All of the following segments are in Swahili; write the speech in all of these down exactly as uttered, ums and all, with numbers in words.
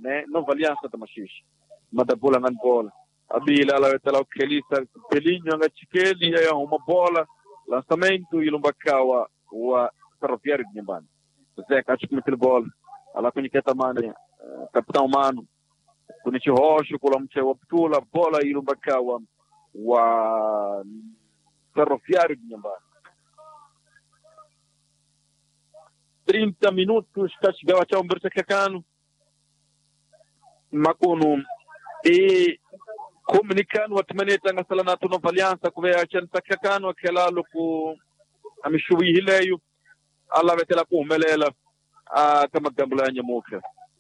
né Nova Aliança da Machixe madabola ngan bola abila la tela kelisa pelinho nga chikeli ya uma bola lançamento e lumbakawa wa Ferroviário de Nhambane Zeca acho que meteu bola ala kuniketa mane uh, capitão mano kunichi hosho kula mche waptula bola e lumbakawa wa Ferroviário de Nhambane trinta minutos kachigawa cha umberta kakano makuno e comunicando atmaneta nga salanato Nova Aliança kuveya chanta kakano akela luku amishuwi hileyo ala vetela kumelela a kama gambula nyamuka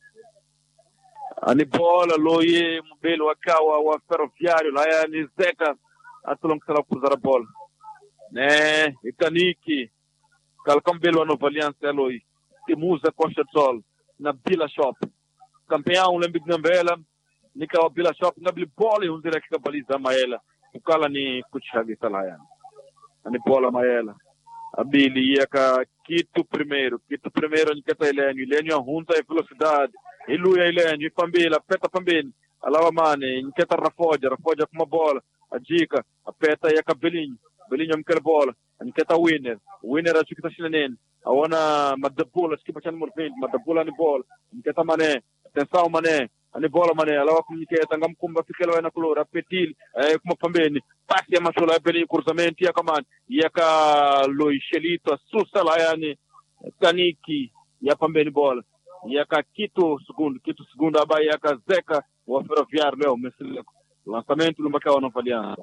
ani bola loye mbelo wakawa wa Ferroviário la yani Zeca atulong sala kuzara bola né ikaniki kalkambelo wa Nova Aliança loye timuza Costa Sol na Bila Shop campeão lembig nambela nikawa Bila Shop ngabili bola hunzira kikabaliza maela ukala ni kuchagi salaya ani bola maela abili yaka kitu primeiro kitu primeiro nikata ilenyo ilenyo hunta e velocidade iluya ilenyo ipambila peta pambeni alawa mane nikata rafoja rafoja kuma bola ajika apeta yaka belinho belinho mkele bola nikata winner winner achukita shinenen awana madabula skipa chan murfin madabula ni bola nikata mane atenção mane ani bola mane alawa kumniketa ngamkumba fikela na kulora petil eh kuma pambeni pasi ya mashola beli cruzamento ya kamani yaka loishelito susa la yani kaniki ya pambeni bola yaka kitu segundo kitu segundo abai yaka Zeca wa Ferroviário leo mesile lançamento lumbaka wa Nova Aliança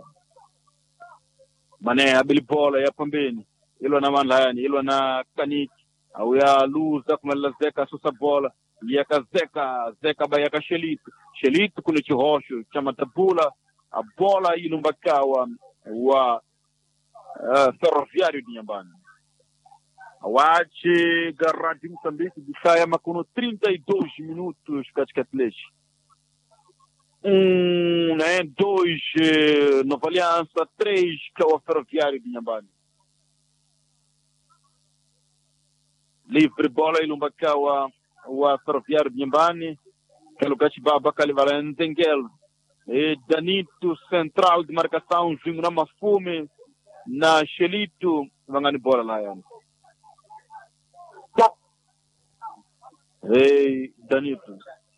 mane abili bola ya pambeni ilo na man la yani ilo na kaniki au ya luza kuma la Zeca susa bola yaka Zeca Zeca ba yaka shelito shelito kuna chihosho chama tabula a bola ilumbakawa wa uh, Ferroviário de Nhambane awache garadi Moçambique bisaya makuno trinta e dois minutos katika atleche um né dois uh, Nova Aliança três kwa Ferroviário de Nhambane livre bola ilumbakawa wa Ferroviário de Nhambane pelo Gachibaba Calivalente Engel e Danito central de marcação junto na Mafume na Shelito vangani bola lá yani e Danito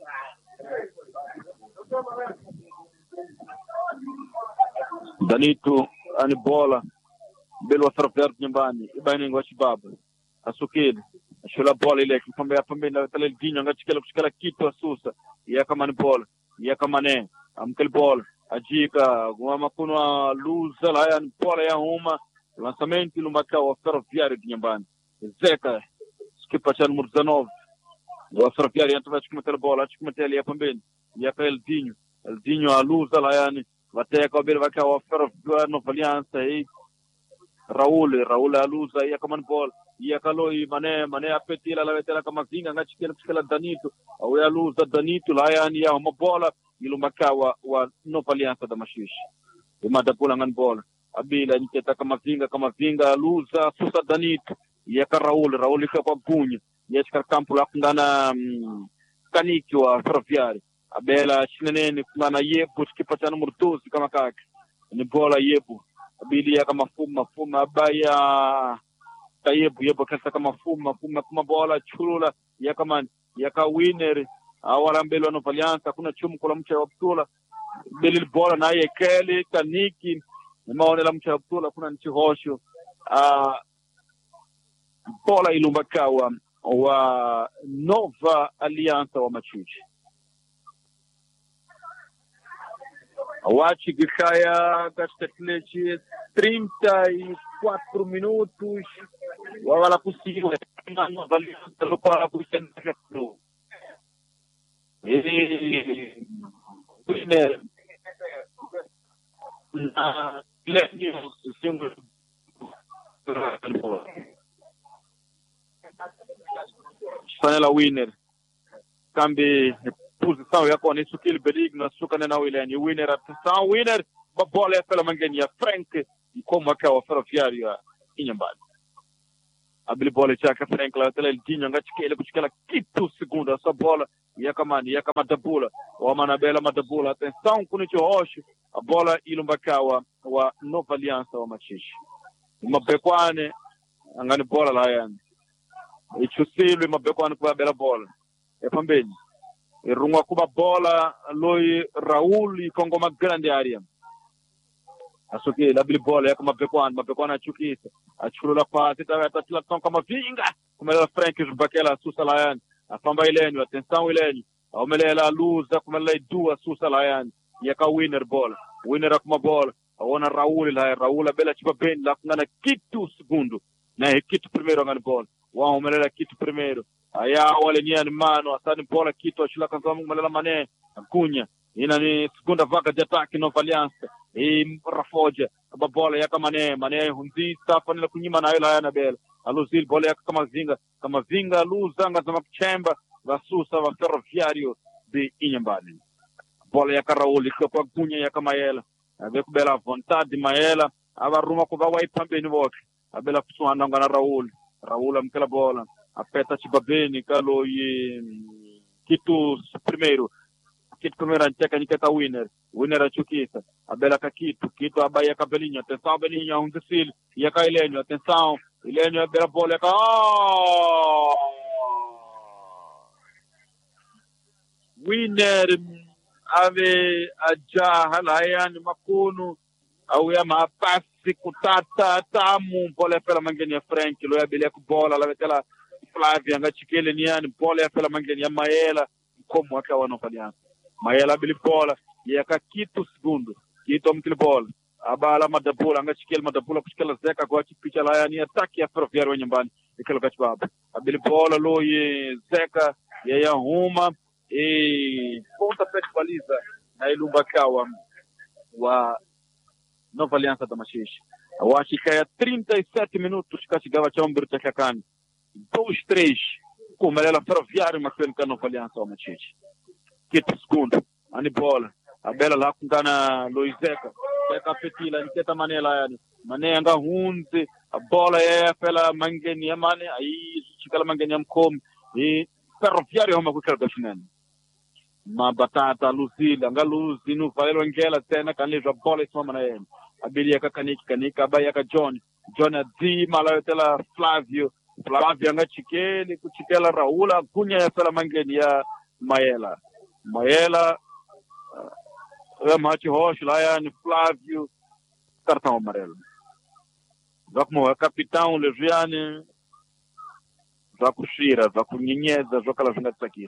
Danito ani bola belo Ferroviário de Nhambane ibani ngwachi baba asukele ashula bola ile kifamba ya pambeni na tele dinyo ngatikela kushikala kitu asusa yaka ni bola yaka mane amkel bola ajika goma kuna luza la yani bola ya huma lançamento lumbaka wa Ferroviário de Nhambane Zeca skipa chan Murzanov wa Ferroviário yantu vachi kumetela bola achi kumetela ya pambeni yaka el dinyo el dinyo a luza la yani vateka obele vaka wa Ferroviário Nova Aliança e Raul Raul a luza yaka man bola yakaloi mane mane apetila la vetela kama zinga ngachikela kushikala Danito au ya luza Danito la yani ya mabola ilumbakawa wa Nova Aliança da Machixe imadapula ngan bola abila niketa kama zinga kama zinga luza susa Danito yaka Raul Raul kwa punha yeshika kampu la kundana um, kaniki wa Ferroviário abela chinenene kundana yepu skipachana murtuzi kama kaka ni bola yepu abili yaka mafuma mafuma abaya tayebu yepo kasa kama fuma fuma kuma bola chulula yaka man yaka winner awala mbele Nova Aliança kuna chumu kula mcha wa Ptula beli bola na yekele kaniki maone la mcha wa Ptula kuna nchihosho a bola ilumbakawa wa Nova Aliança wa Machixe awachi gikaya katika atleche trinta e quatro minutos wala kusiwe Nova Aliança lokala kuisenda pro eh winner na lenyo single Fanela winner kambi posição yako ni sukili beligno sukana na wilani winner atenção winner ba bola ya pela mangeni ya Frank como akawa Ferroviário Nhambane abili bola chaka Frank la tele Eldinho ngachikele kuchikela kitu segunda essa bola yaka mani yaka Madabula wa Manabela Madabula. Atenção com o Rocha, a bola ilumbakawa wa Nova Aliança wa Machishi mabekwane angani bola la yani ichusilo mabekwane kwa bela bola e pambeni irungwa kuba bola loi Raul Kongo grande area asuke la bili bola yaka mabekwane mabekwane achukisa achulula pasi tawa tatila tonka mavinga kumela Frank Jubakela susa la yani afamba ileni. Atenção ileni aumelela luza kumela idua susa la yani yaka winner bola winner akuma bola aona Raul la Raul bela chipa ben la kungana kitu segundo na kitu primeiro ngani bola wao umelela kitu primeiro aya wale ni ani mano asani bola kitu ashila kanza umelela Mané Cunha ina ni segunda vaga de ataque Nova Aliança e Rafoja kama bola yaka Mané Mané hunzi safa nila kunyima na ila yana bela aluzil bola yaka kama zinga kama zinga luza nga zama kuchemba la susa wa Ferroviário de Inhambane bola yaka Raul kwa Cunha yaka Maela avec bela vontade Maela abaruma kuva wai pambeni wote abela kusuana ngana Raul Raul amkela bola apeta chibabeni kalo ye kitu primeiro kitu primeiro ancheka niketa winner winner achukisa abela ka kitu kitu abaya ka Belinho. Atenção Belinho um desfile e ka Ilenio. Atenção Ilenio abela bola ka oh! winner ave ajaha layani makunu au ya mapasi kutata tamu bola pela mangeni ya Frank lo ya bele ku bola la vetela Flavia ngachikele ni yani bola ya pela mangeni ya Maela como akawa Nova Aliança Maela bili bola ya ka kitu segundo kitu mkili bola abala Madabula ngachikele Madabula kushikela Zeka kwa chipicha la yani ataki ya Ferroviário wa nyumbani ikelo kachibaba abili bola lo ye Zeka ya ya huma e ponta pet baliza na ilumbakawa wa Nova Aliança da Machixe. Awashika ya trinta e sete minutos kachigava cha umbiro chakakani dois três kumelela Ferroviário makweli ka Nova Aliança wa Machixe kitu segundo ani bola abela la kungana Loizeka Zeka petila niketa Manela yani Mané anga hunzi a bola ya pela mangeni ya Mané ai chikala mangeni ya Mkomi e Ferroviário homa kukela gashinani mabatata Luzila nga Luzi no valelo ngela tena kanlejwa bola isoma na yeye abili yaka kaniki kanika abaya yaka John John adi mala tela Flavio Flavio nga chikeli kuchikela Raul Cunha ya pela mangeni ya Maela Maela uh, Mati Rocha lá yani Flavio cartão amarelo Zakmo é capitão Leviane Zakushira Zakunyenyeza Zokala vingatsakiti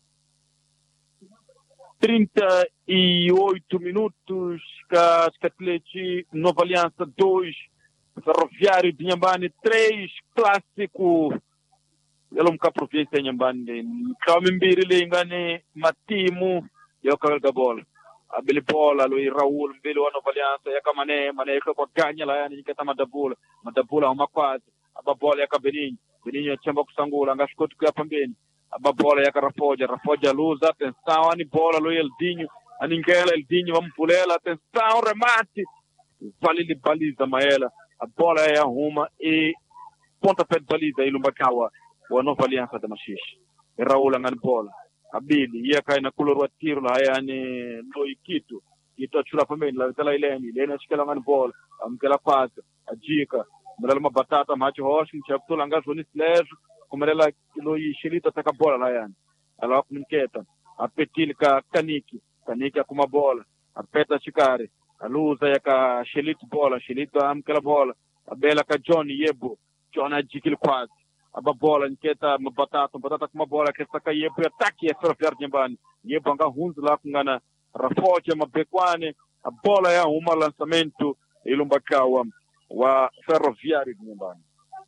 trinta e oito minutos Cascatlete Nova Aliança dois Ferroviário de Inhambane três clássico yalo mkaprovinsi ya Inhambane kamimbiri lingane matimu ya kagalga bola abili bola lo Raul mbili wa Nova Aliança yaka Mané Mané kwa ganya la yani nikata Madabula Madabula umakwazi aba bola yaka Belinho Belinho chamba kusangula ngashikotu kwa pambeni aba bola yaka Rafoja Rafoja luza. Atenção ani bola lo Eldinho aningela Eldinho vampulela. Atenção remate valili baliza Maela a bola é arruma e ponta pé de baliza ilumbakawa wa Nova Aliança da Machixe Raul angani bola abili ia kai na kulorwa tiro la yani lo ikitu kitu achula pambeni la tela Ileni Ileni achikela ngani bola amkela pasi ajika mrela mabatata Mati Rocha nchaptola ngazoni slejo kumelela lo ishilita taka bola la yani ala kumketa apetilika kaniki kaniki akuma bola apeta chikare aluza yaka Shelito bola Shelito amkela bola abela ka John Yebo John ajikil quase aba bola nketa mabatata batata kuma bola kesa ka Yebo ataki ya Ferroviário de Inhambane Yebo anga hunzi la kungana Rafoja mabekwane a bola ya uma lançamento ilumbakawa wa Ferroviário de Inhambane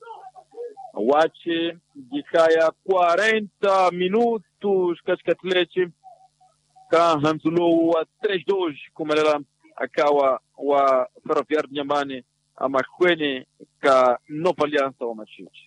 wache dikaya quarenta minutos Cascatlete ka hanzulo wa três dois kumelela akawa wa Ferroviário de Inhambane amakwene ka Nova Aliança wa Machixe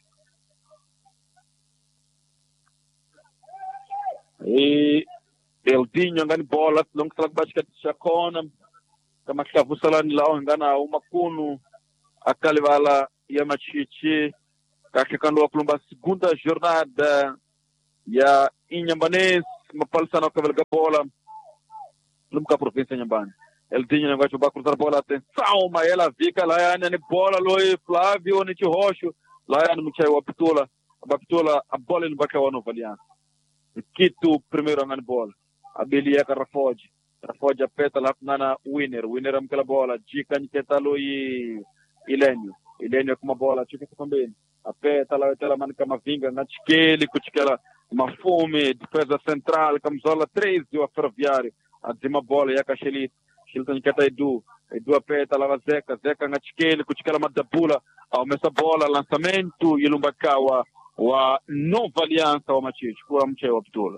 e Eldinho ngani bola long salak basket shakona kama kavusalani lao ngana umakunu akalivala ya Machixe Kakikando a plumba segunda jornada ya Inhambanense, uma palesana que velga bola, nunca província Inhambane. Ele tinha negócio de cruzar bola, atenção, mas ela fica lá, a bola, Loi, Flávio, Niti Roxo, lá no Muchaio, a Pitula, a Pitula, a bola no Bacaua no Valiança. Quito, primeiro a bola, a Belia, a Rafoge, Rafoge, a Peta, lá na Winner, Winner, aquela bola, Dica, Niketalo e Ilênio, Ilênio com uma bola, Dica também. A Peta, lá, ela manda uma vinga, na Tiquele, com aquela, uma fome, defesa central, camisola treze, o ferroviário, a Zima bola, e a Cachelito. Hilton Keta Edu, Edu apeta lava Zeca, Zeca ngatikele kuchikala madabula, au mesa bola lançamento e lumbakawa wa Nova Aliança wa Machichi, kwa mche wa Pitula.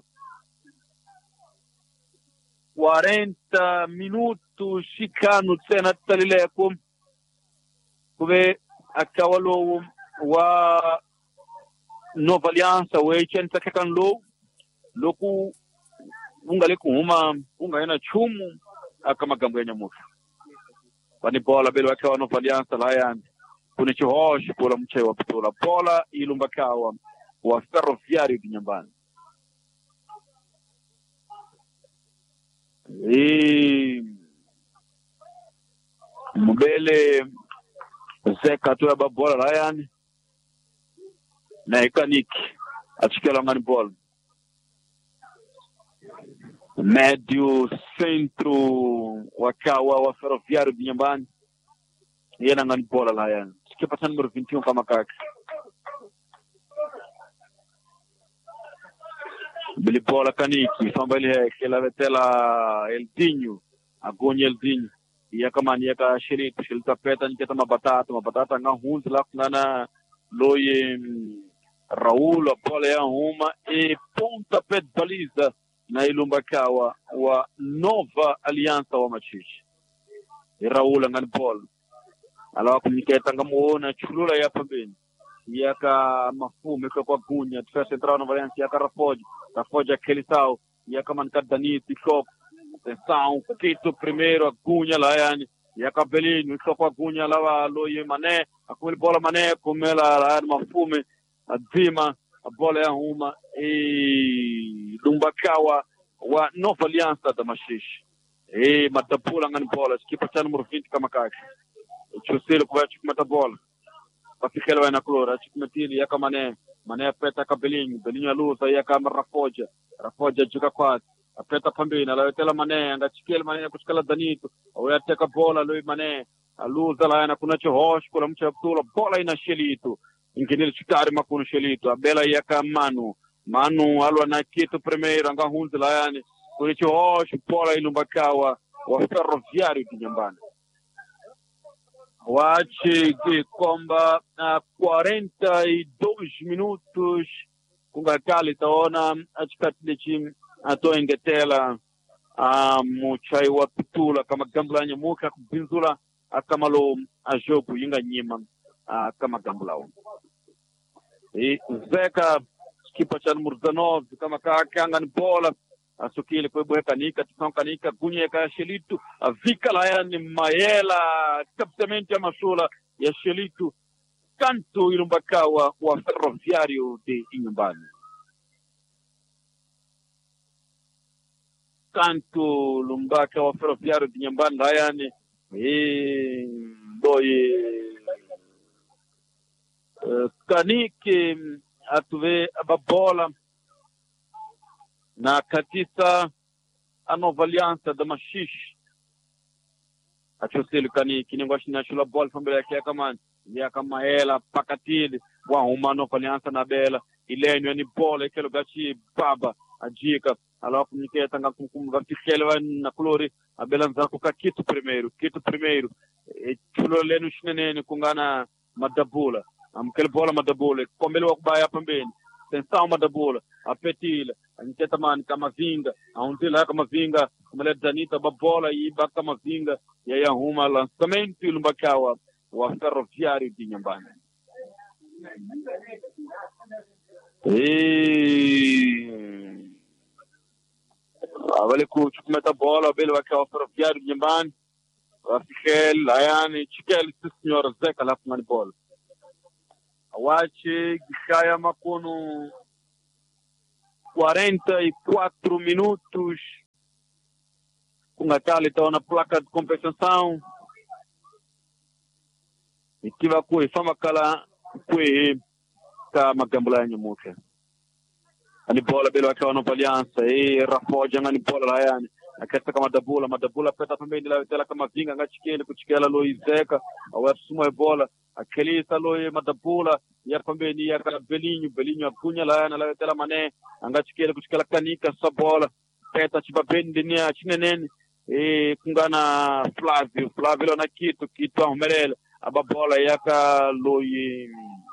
quarenta minutos chicano tena talileko kube akawalo wa Nova Aliança wa echenta kakanlo loku ungaleku huma unga yana chumu kama gambo ya nyamuka pani bola belo akawa Nova Aliança lá yani kuni chihoshi pula mche wa Pitula bola ilumbakawa wa Ferroviário de Inhambane e mbele Zeca tu aba bola lá yani na ikaniki achikela ngani bola médio centro wakawa wa Ferroviário de Inhambane yena ngani bola lá yani que passa número vinte e um kama kaka bili bola kaniki famba ile kila vetela Eldinho agonya Eldinho ya kama ni ka shirika shilta peta niketa mabatata mabatata nga hunzi la kuna loye Raul a bola ya huma e ponta pet baliza na ilumbakawa wa Nova Aliança wa Machichi e Raul ngani bola alawa kumiketa ngamuona chulula ya pambeni yaka mafume kwa gunya defesa central Nova Aliança yaka Rafoge Rafoge aquele tal yaka mancadani tikop atenção Quito primeiro a gunya lá yani yaka Belinho só com a gunya lá wa Loye Mané aquele bola Mané como ela lá mafume azima a bola ya huma e lumbakawa wa Nova Aliança da Machichi e matapula ngani bola skipa cha número vinte kama kaka chuselo kwa chukuma bola pafikela wana klora chikumetili yaka Mané Mané peta ka Belinho Belinho aluza yaka Rafoge Rafoge juka kwa apeta pambeni alawetela Mané angachikela Mané kuchikala Danito au yateka bola Loye Mané aluza la yana kuna chihosh kula mcha Pitula bola ina Shelito ingine chitari makuno Shelito abela yaka Manu Manu alwa na Quito primeiro anga hunzi la yani kuna chihosh bola ilumbakawa wa Ferroviário de Inhambane wache kwamba uh, quarenta e dois minutos kunga kali taona achikatilichi atoengetela uh, muchai wa Pitula kama gambula nyamuka kubinzula kama lo ajoku yinga nyima uh, kama gambula e Zeca skipa cha Murzanov kama kakanga ni bola asukile kwa bwe kanika tisão kanika kunye ka Shelito avika la yani Maela captamento ya masula ya Shelito canto ilumbakawa wa Ferroviário de Inhambane canto lumbaka wa Ferroviário de Inhambane la yani e doye uh, kanike atuve ababola na katisa a Nova Aliança da Machichi achosele kani kinengwashi na shula bola fambele yake kama ya kama ela pakatili wa uma Nova Aliança na bela Ilênio ni bola ikelo gachi baba ajika alafu niketa ngakumva fikele na klori abela nzako ka Quito primeiro Quito primeiro e chulo lenu shinene kungana madabula amkele bola madabula kombele wakubaya pambeni tensão madabula apetila aniketa man kama vinga aunzila kama vinga kumele Danita babola iba kama vinga ya ya huma lançamento ilumbakawa wa Ferroviário de Inhambane e avale ku chukumeta bola bele wakawa Ferroviário de Inhambane afikel ayani chikel senhor Zeca lá com a bola Awache Gishaya Makono quarenta e quatro minutos. Com a Calita na placa de compensação. E que vai com fama cala com ka magambulanya muke. Ani bola belo akawa na aliança e rafoja ngani bola la yani. Akesta kama dabula madabula peta pembeni la tela kama vinga ngachikele kuchikela lo izeka awasuma bola akelisa lo madabula ya pembeni ya kala belinho belinho akunya la yana la tela mane angachikele kuchikela kanika sa bola peta chibabendi ni achinenene e kungana Flavio Flavio na kitu kitu amerele aba bola yaka lo yi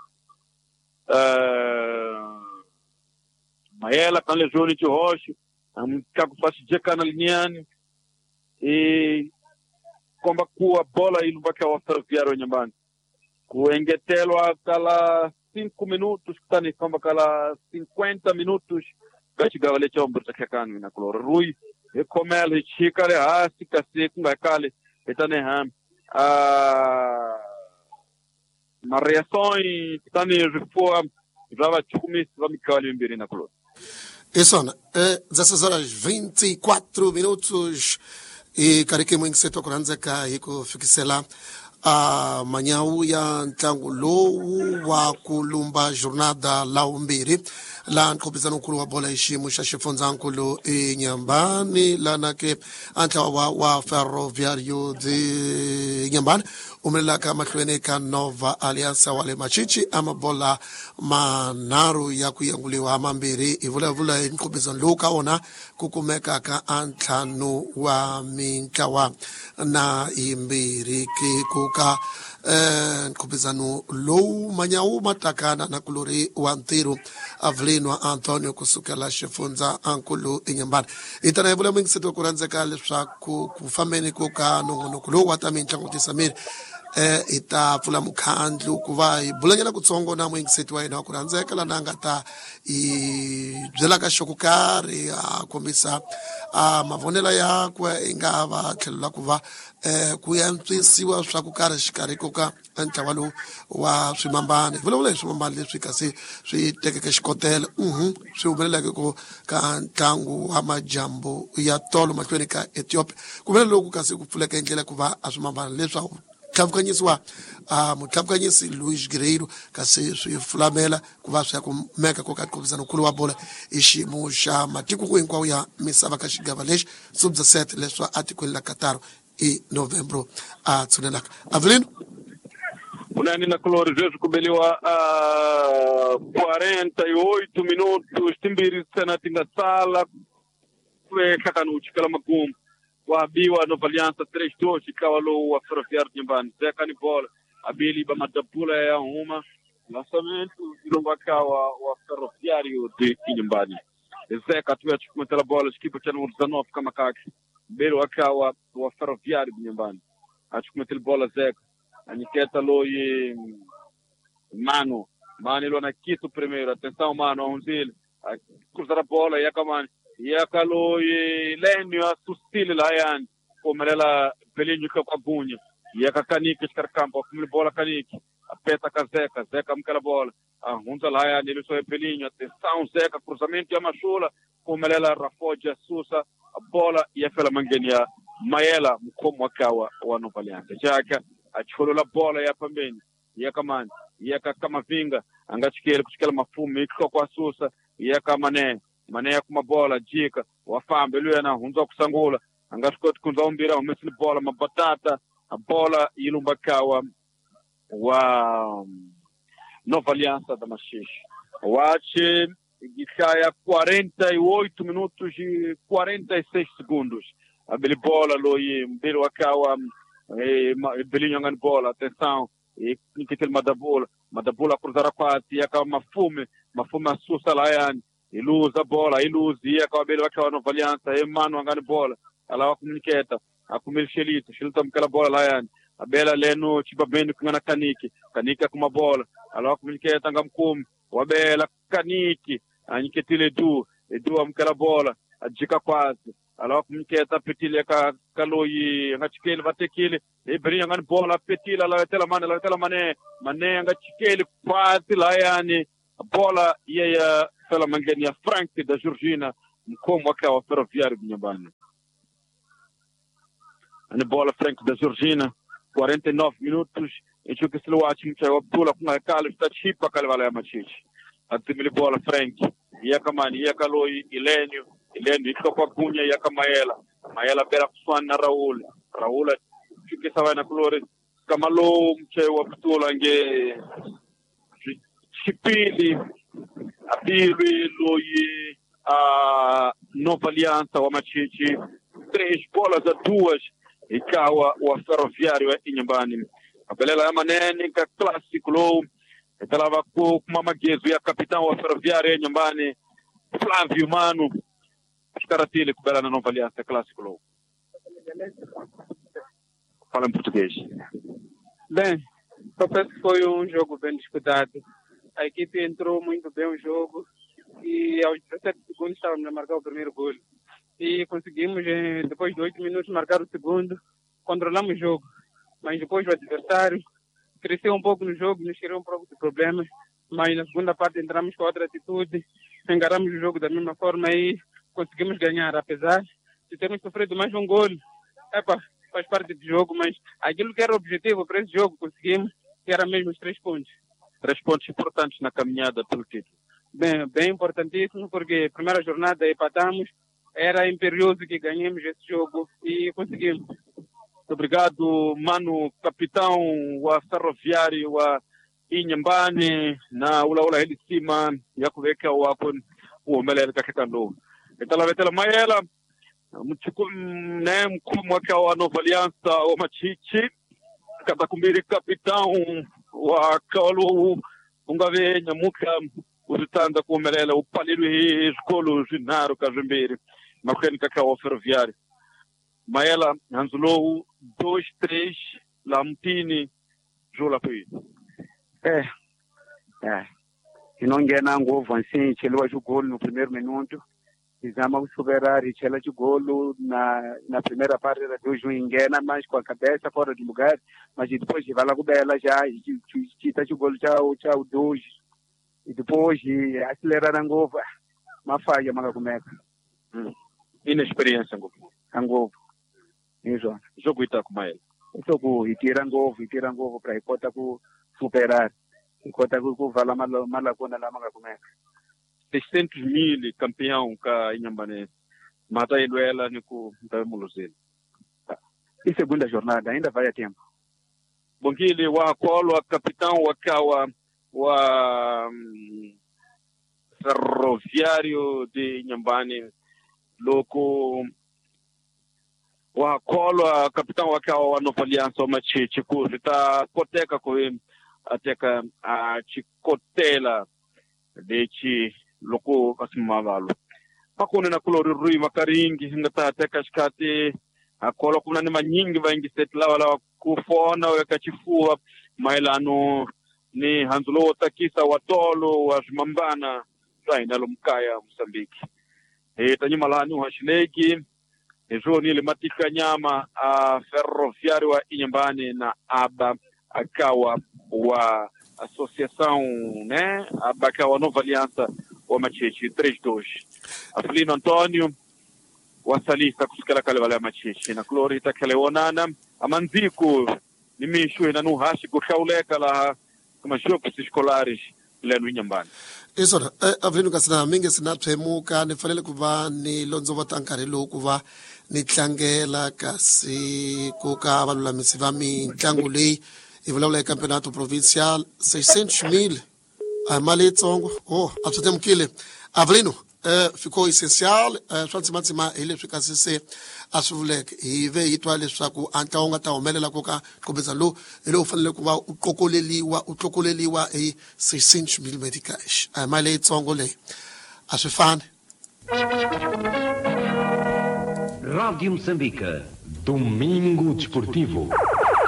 uh, Maela kan lejoni de roxo amkaku fasijeka na liniani e komba kuwa bola ilubaka wa Ferroviário nyambani kuengetelwa kala cinco minutos tani komba kala cinquenta minutos kati gavale chombo takakanu na color rui e komela chikale hasi kasi kunga kale etane ham a mariações tani reforma Java Chumi Vamikali Mbiri na color. Isso, é dezesseis horas e vinte e quatro minutos e kariki mwingi seto kuranza ka hiko fikisela a manhã ya ntango lowu wa kulumba jornada la umbiri la nkopizana nkulu wa bola ishimu shashifonza nkulu e nyambani la nake anta wa, wa Ferroviário de nyambani umela kama klwene ka Nova Aliança wale machichi ama bola manaru ya kuyanguliwa ama mbiri ivula vula nkopizana luka ona kukumeka ka antanu wa minkawa na imbiri kikuka eh, nkopizano low manyau matakana na kulori wa ntiru Avelino Antonio kusukela shefunza ankulu inyambani itana ibula mwingi seto kuranze ka leswa kufameni kuka nungu kulu watami nchangu tisamiri eh, ita fula mukhandlu kuva ibulanyana kutsongo na mwingi seto wa ina kuranze kala nangata i bzela ka shokukari a komisa a mavonela ya kwa ingava thelula kuva eh kuyantsisiwa swa ku karhi xikarhi koka ntlawalu wa swimambani vulavula swimambani leswi kasi swi tekeke xikotela mhm swi humeleleke ko ka ntlangu wa majambo ya tolo mahlweni ka Ethiopia ku vele loku kasi ku pfuleka endlela ku va a swimambani leswa tlhavukanyisiwa a mutlhavukanyisi Luis Guerreiro kasi swi fulamela ku va swi ya ku meka ko ka kompisano nkulu wa bola i xiyimo xa matiko hinkwawo ya misava ka xigava lexi sub dezessete leswa atikweni la Qatar e novembro a tsunelaka Avelino unani na color jesu kubeliwa a quarenta e oito minutos timbiri sana tinga sala kwe kakanuchi kala magum wa biwa Nova Aliança três dois ikawa lo wa Ferroviário nyambani zeka ni bola abili ba madabula ya uma lançamento ilonga kawa wa Ferroviário de nyambani zeka tuya chukumetela bola equipe cha número dezenove kama kaki belo akawa wa Ferroviário de nyambani achukumetela bola zeka aniketa lo e mano mano lo na quito primeiro atenção mano unzil cruzar a bola e akamani yakalo e Lênio assustile lá yan comerela belinho que agunha yakakanika escarcampo com bola caniki apeta Zeka Zeka mkala bola ahunza lá yan ele só é belinho atenção Zeka cruzamento ya machula comerela rafoja susa a bola e aquela mangenia Maela mkomo akawa wa Nova Aliança jaka acholola bola ya pambeni yakamani yakakama vinga angachikele kuchikela mafumu ikho kwa susa yakamane maneya kuma bola jika wafambe luya na hunza kusangula angashikoti kunza umbira umesili bola mabatata a bola ilumbakawa wa Nova Aliança da Machixe wache gikaya quarenta e oito minutos e quarenta e seis segundos a beli bola lo yi mbiro wakawa e belinho ngani bola atenção e nikitel madabula madabula cruzara quasi yakawa mafume mafume asusa la yani iluza bola iluzi yakawa beli wakawa Nova Aliança e mano ngani bola ala wa comunicata akumil Shelito Shelito mkala bola la yani abela leno chibabendi kungana kaniki kaniki kuma bola ala wa comunicata ngamkum wabela kaniki anyiketile du edu mkala bola ajika quasi alors kumketa petile ka kaloyi ngachikeli vatekile ibri ngani bola petila la tela mane la tela mane mane ngachikeli kwati la yani bola ya fela mangeni ya Frank da Georgina mkomo wake wa Ferroviário nyumbani ani bola Frank da Georgina quarenta e nove minutos e chuka silwati mcha Abdula kunga kale stachipa kale wala ya machichi atimili bola Frank ya kamani ya kaloyi Ilenio Ilenio itoka kunya ya kamaela maela bera kuswana na Raul Raul chuka sawa na Flores kamalo mcha wa Abdula nge chipili apili loyi a Nova Aliança wa machichi três bolas a duas ikawa wa Ferroviário e nyumbani abelela ya manene ka clássico lo italava ku mamagezo ya capitão wa Ferroviário e nyumbani Flávio Mano estaratile kubela na Nova Aliança clássico lo fala em português. Bem, eu penso que foi um jogo bem disputado. A equipe entrou muito bem no jogo e aos dezessete segundos estávamos a marcar o primeiro gol. E conseguimos, depois de oito minutos, marcar o segundo. Controlamos o jogo, mas depois o adversário cresceu um pouco no jogo, nos criou um pouco de problemas, mas na segunda parte entramos com outra atitude, encaramos o jogo da mesma forma e conseguimos ganhar, apesar de termos sofrido mais um gol. Epa, faz parte do jogo, mas aquilo que era o objetivo para esse jogo conseguimos, que era mesmo os três pontos. Três pontos importantes na caminhada pelo título. Bem, bem importantíssimo, porque a primeira jornada empatamos, era imperioso que ganhemos esse jogo e conseguimos. Muito obrigado, Mano, capitão wa Ferroviário wa Inhambane na ula ula hili sima ya kuweka wako uomelele katika ndo. Itala vetela mayela mchuku ne mkuu mwaka wa Nova Aliança wa machichi kata kumbiri capitão wa kawalu ungave nyamuka uzitanda kuomelele upalilu hii skolo jinaro kajumbiri makweni kaka wa Ferroviário. Maela Hanzulou dois três Lamtini Jula Pui. É, é. E não ganha nguvu assim, chelewa gol no primeiro minuto. Fizemos superar e chela de golo na na primeira parte da dois engana mais com a cabeça fora do lugar, mas depois vai lá com ela já e tita de golo já o já o dois e depois acelerar a nguvu, uma falha mas como é que inexperiência nguvu. Nguvu. Isso. Jogo ita kuma ele. Jogo itira nguvu, itira nguvu para ikota ku superar. Ikota ku vala mala mala kona la manga kuma. seiscentos mil campeão ka Inhambane. Mata iluela ni ku ndamuluzini. E segunda jornada ainda vai a tempo. Bongili wa Kolo capitão wa kawa wa um, Ferroviário de Inhambane loko wa Kolo capitão wa kawa wa Nova Aliança wa machichi ku ta koteka ko ateka a chikotela dechi loko kasimavalo pakone na kolori rui makaringi ngata teka shikati akolo kuna ni manyingi vaingi setla wala kufona weka chifua mailano ni Hanzulo takisa watolo wa Mambana zaina lumkaya Msambiki e tanyima lani wa Shileki ejo ni matika nyama a Ferroviário wa Inhambane na aba akawa wa associação né aba akawa Nova Aliança wa machichi três dois Aflino Antônio wasalisa kusikala kale wale machichi na Glori takaleonana amanziku nimishu na nuhashi kushauleka la kama jogos escolares leno Inhambane. Isso eh avinu kasina mingi sinaphemuka nifanele kuva ni lonzo vatankari lo kuva ni tlangela kasi kuka valulamisi va mitlangu leyi ivulavula eka campeonato provincial seiscentos mil a mali tsongo oh atsutemukile Avelino eh ficou essencial eh swa ntsimatsima hi leswi kasi se a swi vuleke hi ve hi twa leswaku anta u nga ta humelela koka kombeza lo hi lo u fanele ku va u tlokoleliwa u tlokoleliwa hi seiscentos mil medicash a mali yitsongo leyi a swi fani. Rádio Moçambique, Domingo Desportivo.